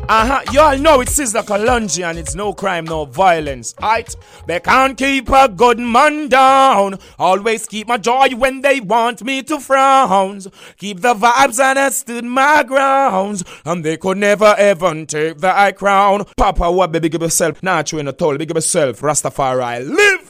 You all know it's Sizzla Kalonji and it's no crime, no violence. Aight, they can't keep a good man down. Always keep my joy when they want me to frown. Keep the vibes and I stood my grounds. And they could never ever take the high crown. Papa, what baby, give yourself. Nah, you in a toll, big yourself. Rastafari, live!